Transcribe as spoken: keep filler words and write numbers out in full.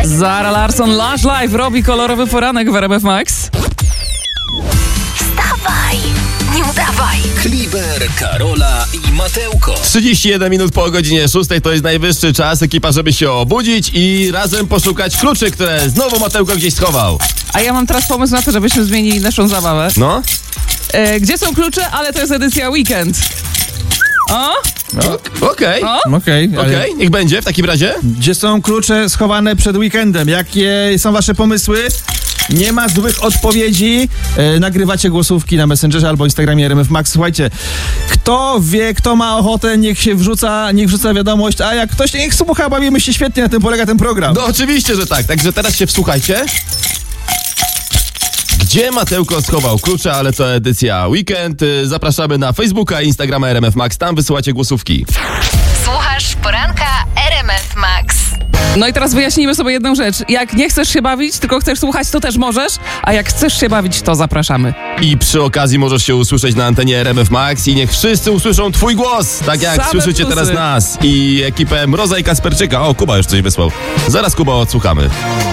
Zara Larsson, Lush Live robi kolorowy poranek w R M F Max. Wstawaj, nie udawaj. Kliber, Karola i Mateuko. trzydzieści jeden minut po godzinie szóstej to jest najwyższy czas, ekipa, żeby się obudzić i razem poszukać kluczy, które znowu Mateuko gdzieś schował. A ja mam teraz pomysł na to, żebyśmy zmienili naszą zabawę. No? E, gdzie są klucze? Ale to jest edycja weekend. O? Okej, O? Okej, ale okej, niech będzie w takim razie. gdzie są klucze schowane przed weekendem? Jakie są wasze pomysły? Nie ma złych odpowiedzi. E, nagrywacie głosówki na Messengerze albo Instagramie R M F Max. Słuchajcie, kto wie, kto ma ochotę, niech się wrzuca, niech wrzuca wiadomość, a jak ktoś niech słucha, bawimy się świetnie, na tym polega ten program. No oczywiście, że tak, także teraz się wsłuchajcie. Gdzie Mateuko schował klucze, ale to edycja weekend. Y, Zapraszamy na Facebooka i Instagrama R M F Max, tam wysyłacie głosówki. Słuchasz poranka R M F Max. No i teraz wyjaśnijmy sobie jedną rzecz. Jak nie chcesz się bawić, tylko chcesz słuchać, to też możesz, a jak chcesz się bawić, to zapraszamy. I przy okazji możesz się usłyszeć na antenie R M F Max i niech wszyscy usłyszą twój głos, tak jak Same słyszycie plusy. teraz nas i ekipę Mroza i Kasperczyka. O, Kuba już coś wysłał. Zaraz Kuba odsłuchamy.